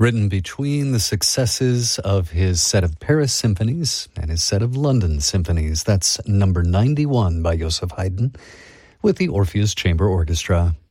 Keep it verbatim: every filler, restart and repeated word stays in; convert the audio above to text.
Written between the successes of his set of Paris symphonies and his set of London symphonies. That's number ninety-one by Joseph Haydn with the Orpheus Chamber Orchestra.